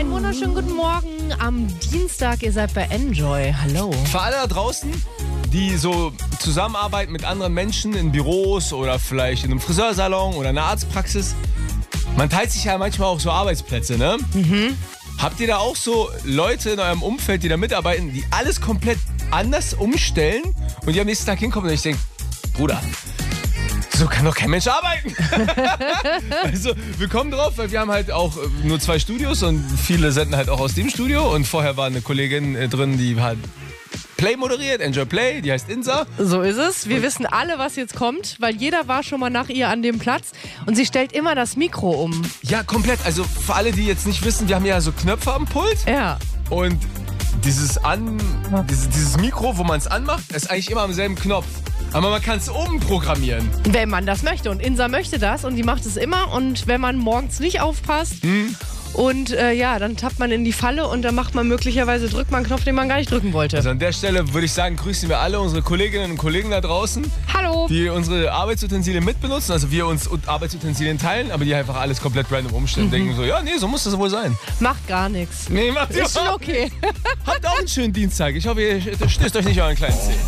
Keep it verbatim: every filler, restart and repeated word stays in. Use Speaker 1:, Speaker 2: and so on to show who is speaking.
Speaker 1: Einen wunderschönen guten Morgen am Dienstag. Ihr seid bei Enjoy. Hallo.
Speaker 2: Für alle da draußen, die so zusammenarbeiten mit anderen Menschen in Büros oder vielleicht in einem Friseursalon oder einer Arztpraxis. Man teilt sich ja manchmal auch so Arbeitsplätze, ne? Mhm. Habt ihr da auch so Leute in eurem Umfeld, die da mitarbeiten, die alles komplett anders umstellen und die am nächsten Tag hinkommen und ich denke, Bruder, so kann doch kein Mensch arbeiten. Also wir kommen drauf, weil wir haben halt auch nur zwei Studios und viele senden halt auch aus dem Studio. Und vorher war eine Kollegin äh, drin, die hat Play moderiert, Enjoy Play, die heißt Insa.
Speaker 1: So ist es. Wir wissen alle, was jetzt kommt, weil jeder war schon mal nach ihr an dem Platz und sie stellt immer das Mikro um.
Speaker 2: Ja, komplett. Also für alle, die jetzt nicht wissen, wir haben ja so Knöpfe am Pult.
Speaker 1: Ja.
Speaker 2: Und dieses, an, dieses, dieses Mikro, wo man es anmacht, ist eigentlich immer am selben Knopf. Aber man kann es umprogrammieren.
Speaker 1: Wenn man das möchte. Und Insa möchte das und die macht es immer. Und wenn man morgens nicht aufpasst hm. und äh, ja, dann tappt man in die Falle und dann macht man möglicherweise, drückt man einen Knopf, den man gar nicht drücken wollte.
Speaker 2: Also an der Stelle würde ich sagen, grüßen wir alle unsere Kolleginnen und Kollegen da draußen.
Speaker 1: Hallo.
Speaker 2: Die unsere Arbeitsutensilien mitbenutzen. Also wir uns Arbeitsutensilien teilen, aber die einfach alles komplett random umstellen. Mhm. Denken so, ja, nee, so muss das wohl sein.
Speaker 1: Macht gar nichts.
Speaker 2: Nee, macht
Speaker 1: Ist schon okay.
Speaker 2: Habt auch einen schönen Dienstag. Ich hoffe, ihr stößt euch nicht euren kleinen Zeh.